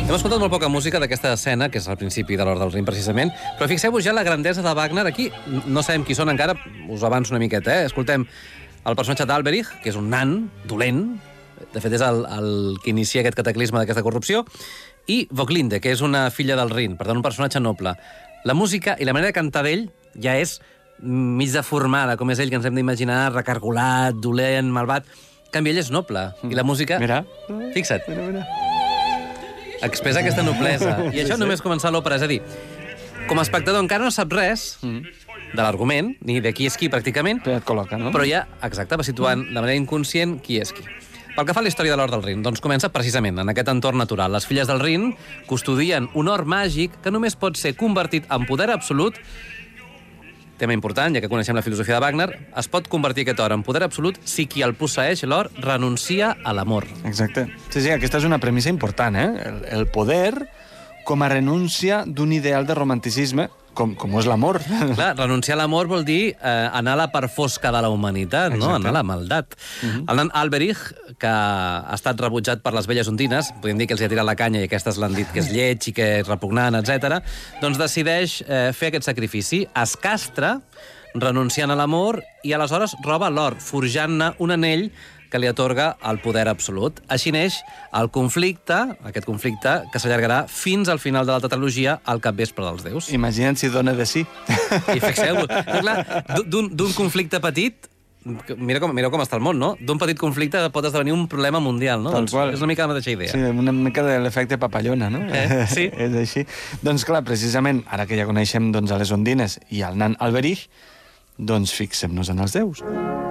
Hem escoltat molt poca música d'aquesta escena, que és al principi de l'Hora del Rin, precisament, però fixeu-vos ja la grandesa de Wagner. Aquí no sabem qui són encara, us avanço una miqueta, Escoltem el personatge d'Alberich, que és un nan dolent, de fet és el que inicia aquest cataclisme d'aquesta corrupció, i Voglinde, que és una filla del Rin, per tant, un personatge noble. La música i la manera de cantar d'ell ja és mig deformada, com és ell, que ens hem d'imaginar recargolat, dolent, malvat. En canvi, ell és noble, i la música... Mira. Fixa't. Mira. Expressa aquesta noblesa. I això només començar l'òpera. És a dir, com a espectador encara no sap res de l'argument, ni de qui és qui, pràcticament, Però et col·loca, no? però ja, exacte, va situant de manera inconscient qui és qui. Pel que fa a la història de l'or del Rin, doncs comença precisament en aquest entorn natural. Les filles del Rin custodien un or màgic que només pot ser convertit en poder absolut. Tema important, ja que coneixem la filosofia de Wagner, es pot convertir aquest or en poder absolut si qui el posseeix, l'or, renuncia a l'amor. Exacte. Sí, aquesta és una premissa important, El poder com a renúncia d'un ideal de romanticisme, com ho és l'amor. Clar, renunciar a l'amor vol dir anar a la part fosca de la humanitat, no? Anar a la maldat. El nan Alberich, que ha estat rebutjat per les velles ondines, podem dir que els hi ha tirat la canya i aquestes l'han dit que és lleig i que és repugnant, etc. Doncs decideix fer aquest sacrifici, es castra, renunciant a l'amor, i aleshores roba l'or, forjant-ne un anell que li atorga el poder absolut. Així neix el conflicte, aquest conflicte, que s'allargarà fins al final de la tetralogia, al capvespre dels déus. Imagina't si dona de sí. I fixeu-vos, d'un conflicte petit, mira com està el món, no? D'un petit conflicte pot esdevenir un problema mundial, no? Tal qual. És una mica la mateixa idea. Sí, una mica de l'efecte papallona, no? Sí. És així. Doncs clar, precisament, ara que ja coneixem a les ondines i el nan Alberich, doncs fixem-nos en els déus.